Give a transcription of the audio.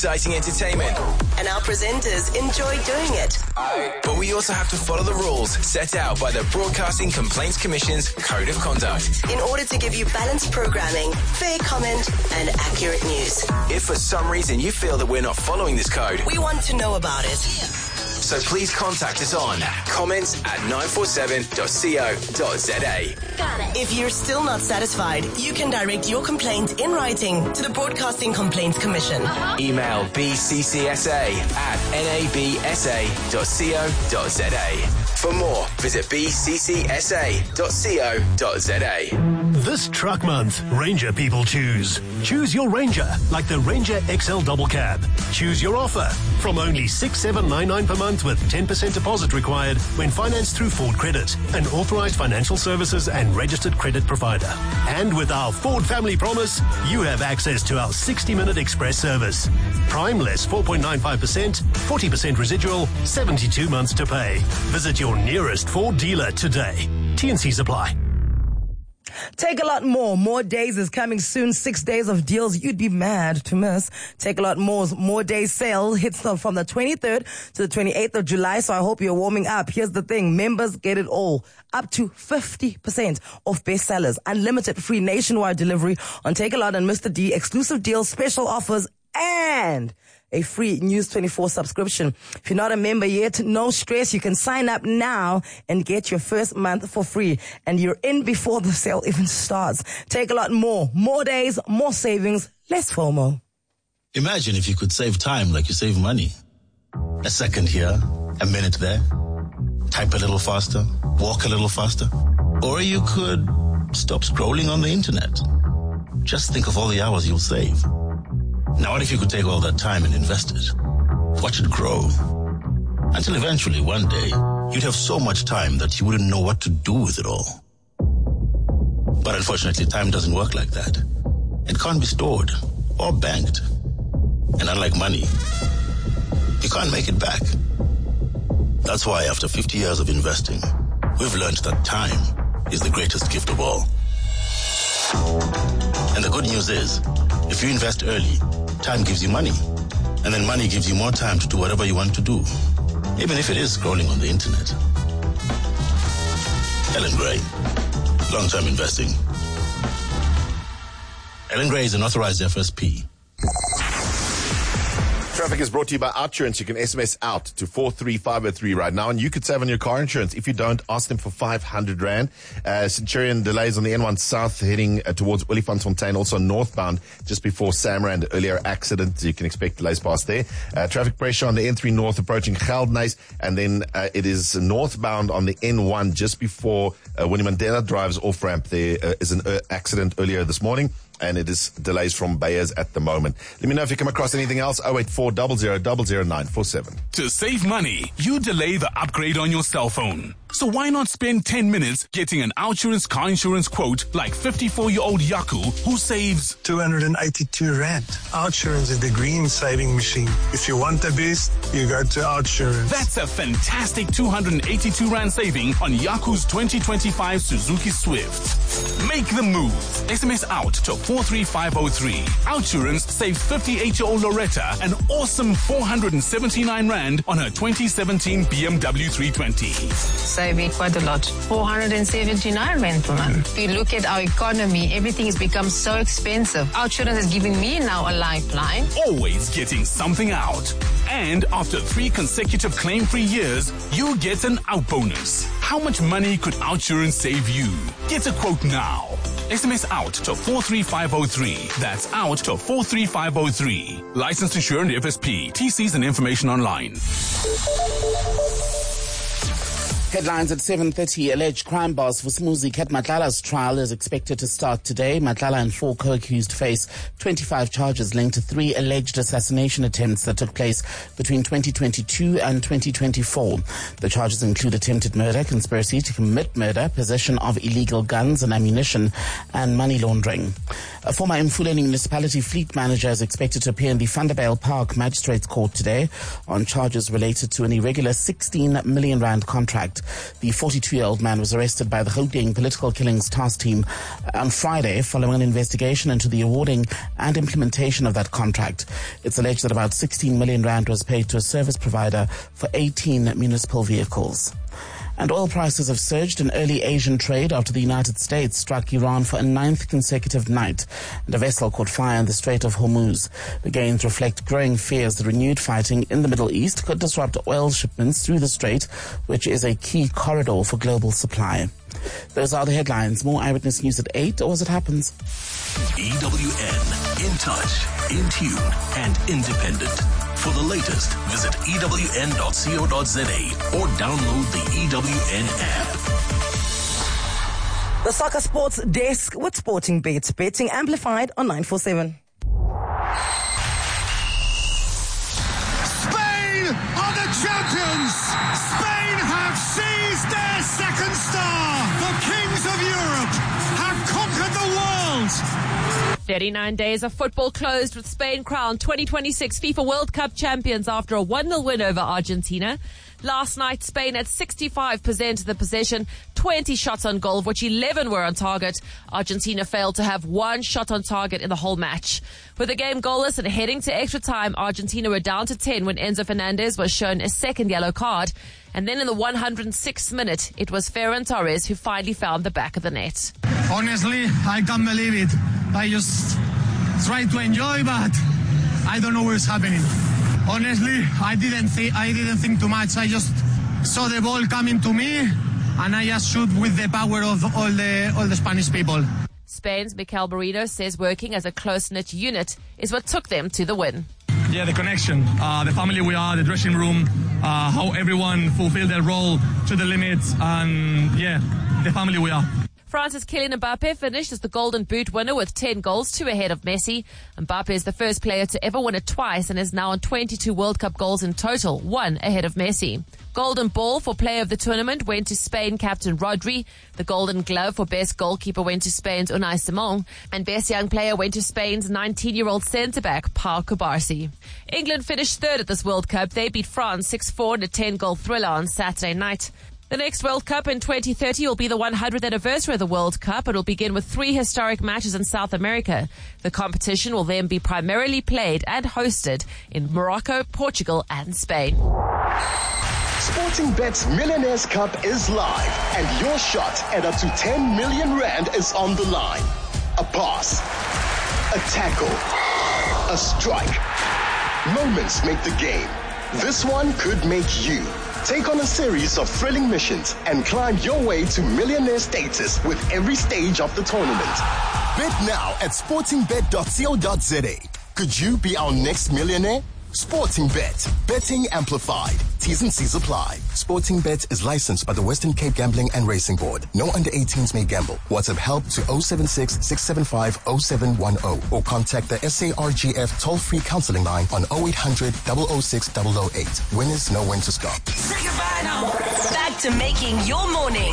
exciting entertainment. And our presenters enjoy doing it. But we also have to follow the rules set out by the Broadcasting Complaints Commission's Code of Conduct. In order to give you balanced programming, fair comment, and accurate news. If for some reason you feel that we're not following this code, we want to know about it. So please contact us on comments@947.co.za. If you're still not satisfied, you can direct your complaint in writing to the Broadcasting Complaints Commission. Email bccsa@nabsa.co.za. For more, visit bccsa.co.za. This truck month, Ranger people choose. Choose your Ranger, like the Ranger XL Double Cab. Choose your offer from only $6,799 per month with 10% deposit required when financed through Ford Credit, an authorized financial services and registered credit provider. And with our Ford Family Promise, you have access to our 60-minute express service. Prime less 4.95%, 40% residual, 72 months to pay. Visit your nearest Ford dealer today. T&Cs apply. Take a lot more. More Days is coming soon. 6 days of deals you'd be mad to miss. Take a lot more's More Days sale hits from the 23rd to the 28th of July. So I hope you're warming up. Here's the thing. Members get it all. Up to 50% off bestsellers. Unlimited free nationwide delivery on Take a Lot and Mr. D. Exclusive deals, special offers, and a free News 24 subscription. If you're not a member yet, no stress. You can sign up now and get your first month for free. And you're in before the sale even starts. Take a lot more. More days, more savings, less FOMO. Imagine if you could save time like you save money. A second here, a minute there. Type a little faster, walk a little faster. Or you could stop scrolling on the internet. Just think of all the hours you'll save. Now, what if you could take all that time and invest it? Watch it grow. Until eventually, one day, you'd have so much time that you wouldn't know what to do with it all. But unfortunately, time doesn't work like that. It can't be stored or banked. And unlike money, you can't make it back. That's why after 50 years of investing, we've learned that time is the greatest gift of all. And the good news is, if you invest early, time gives you money. And then money gives you more time to do whatever you want to do, even if it is scrolling on the internet. Ellen Gray, long-term investing. Ellen Gray is an authorized FSP. Traffic is brought to you by Outsurance. You can SMS out to 43503 right now, and you could save on your car insurance. If you don't, ask them for 500 Rand. Centurion delays on the N1 South heading towards Olifantsfontein, also northbound just before Samrand. Earlier accident, you can expect delays past there. Traffic pressure on the N3 North approaching Geldenhuys, and then it is northbound on the N1 just before Winnie Mandela drives off-ramp. There is an accident earlier this morning, and it is delays from Bayers at the moment. Let me know if you come across anything else. 084 00 00947. To save money, you delay the upgrade on your cell phone. So why not spend 10 minutes getting an Outsurance car insurance quote like 54-year-old Yaku who saves 282 Rand. Outsurance is the green saving machine. If you want the best, you go to Outsurance. That's a fantastic 282 Rand saving on Yaku's 2025 Suzuki Swift. Make the move. SMS out to 43503. Outsurance saves 58-year-old Loretta an awesome 479 Rand on her 2017 BMW 320. Saving quite a lot. 479 Rand per month. If you look at our economy, everything has become so expensive. Outsurance is giving me now a lifeline. Always getting something out. And after 3 consecutive claim-free years, you get an out bonus. How much money could Outsurance save you? Get a quote now. SMS out to 43503. That's out to 43503. Licensed insured FSP. TCs and information online. Headlines at 7:30. Alleged crime boss Vusumuzi Ket Matlala's trial is expected to start today. Matlala and 4 co-accused face 25 charges linked to 3 alleged assassination attempts that took place between 2022 and 2024. The charges include attempted murder, conspiracy to commit murder, possession of illegal guns and ammunition, and money laundering. A former Mfuleni municipality fleet manager is expected to appear in the Vanderbijl Park Magistrates Court today on charges related to an irregular 16 million rand contract The 42-year-old man was arrested by the Gauteng Political Killings Task Team on Friday following an investigation into the awarding and implementation of that contract. It's alleged that about 16 million rand was paid to a service provider for 18 municipal vehicles. And oil prices have surged in early Asian trade after the United States struck Iran for a 9th consecutive night, and a vessel caught fire in the Strait of Hormuz. The gains reflect growing fears that renewed fighting in the Middle East could disrupt oil shipments through the strait, which is a key corridor for global supply. Those are the headlines. More Eyewitness News at 8, or as it happens. EWN. In touch, in tune, and independent. For the latest, visit ewn.co.za or download the EWN app. The Soccer Sports Desk with Sporting Bet. Betting amplified on 947. Spain are the champions! Spain have seized their second star! The kings of Europe have conquered the world! 39 days of football closed with Spain crowned 2026 FIFA World Cup champions after a 1-0 win over Argentina. Last night, Spain had 65% of the possession, 20 shots on goal, of which 11 were on target. Argentina failed to have one shot on target in the whole match. With the game goalless and heading to extra time, Argentina were down to 10 when Enzo Fernandez was shown a second yellow card. And then in the 106th minute, it was Ferran Torres who finally found the back of the net. Honestly, I can't believe it. I just try to enjoy, but I don't know what's happening. Honestly, I didn't think too much. I just saw the ball coming to me, and I just shoot with the power of all the Spanish people. Spain's Mikel Merino says working as a close-knit unit is what took them to the win. Yeah, the connection, the family we are, the dressing room, how everyone fulfilled their role to the limits, and yeah, the family we are. France's Kylian Mbappe finished as the Golden Boot winner with 10 goals, 2 ahead of Messi. Mbappe is the first player to ever win it twice and is now on 22 World Cup goals in total, 1 ahead of Messi. Golden Ball for player of the tournament went to Spain captain Rodri. The Golden Glove for best goalkeeper went to Spain's Unai Simon. And best young player went to Spain's 19-year-old centre-back, Pau Cubarsí. England finished third at this World Cup. They beat France 6-4 in a 10-goal thriller on Saturday night. The next World Cup in 2030 will be the 100th anniversary of the World Cup. It will begin with 3 historic matches in South America. The competition will then be primarily played and hosted in Morocco, Portugal and Spain. Sporting Bet's Millionaires Cup is live, and your shot at up to 10 million rand is on the line. A pass, a tackle, a strike. Moments make the game. This one could make you. Take on a series of thrilling missions and climb your way to millionaire status with every stage of the tournament. Bet now at sportingbet.co.za. Could you be our next millionaire? Sporting Bet. Betting amplified. T's and C's apply. Sporting Bet is licensed by the Western Cape Gambling and Racing Board. No under 18s may gamble. WhatsApp help to 076-675-0710 or contact the SARGF toll-free counseling line on 0800 006 008. Winners know when to stop. Say goodbye now. Back to making your morning.